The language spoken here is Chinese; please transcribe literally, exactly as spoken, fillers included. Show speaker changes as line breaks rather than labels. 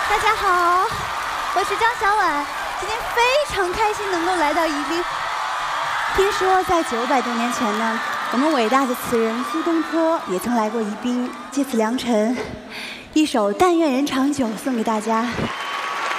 大家好，我是张小婉，今天非常开心能够来到宜宾。听说在九百多年前呢，我们伟大的词人苏东坡也曾来过宜宾，借此良辰，一首《但愿人长久》送给大家。